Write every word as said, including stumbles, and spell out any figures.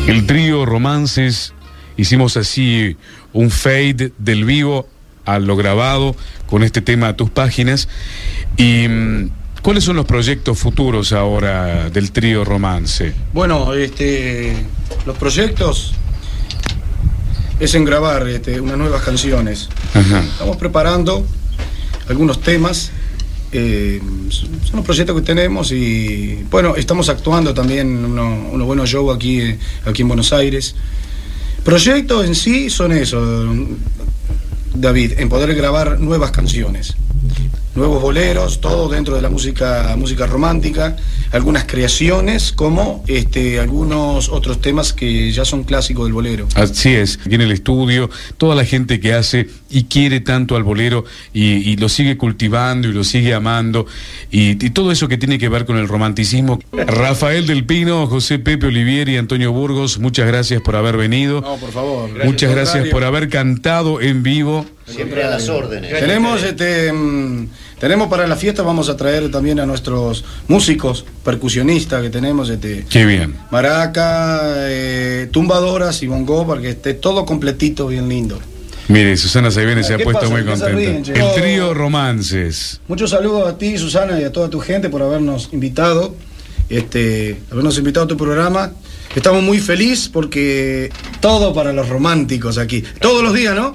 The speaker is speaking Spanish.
El trío Romances, hicimos así un fade del vivo a lo grabado con este tema a tus páginas. Y ¿cuáles son los proyectos futuros ahora del trío Romance? Bueno, este, los proyectos es en grabar este, unas nuevas canciones. Ajá. Estamos preparando algunos temas. Eh, son los proyectos que tenemos y bueno, estamos actuando también unos uno buenos shows aquí, aquí en Buenos Aires. Proyectos en sí son eso, David, en poder grabar nuevas canciones, nuevos boleros, todo dentro de la música, música romántica, algunas creaciones como este, algunos otros temas que ya son clásicos del bolero. Así es, aquí en el estudio, toda la gente que hace y quiere tanto al bolero y, y lo sigue cultivando y lo sigue amando y, y todo eso que tiene que ver con el romanticismo. Rafael del Pino, José Pepe Olivieri y Antonio Burgos, muchas gracias por haber venido. No, por favor. Gracias, muchas gracias por haber cantado en vivo. Siempre a las órdenes. Tenemos, este, mm, tenemos para la fiesta, vamos a traer también a nuestros músicos, percusionistas que tenemos, este, Qué bien. maraca, eh, tumbadoras y bongo, para que esté todo completito, bien lindo. Mire, Susana Saibene se ha ¿Qué puesto pasa? muy ¿Qué se contenta. ríen, che? El trío Romances. Muchos saludos a ti, Susana, y a toda tu gente por habernos invitado, este, habernos invitado a tu programa. Estamos muy felices porque todo para los románticos aquí, todos los días, ¿no?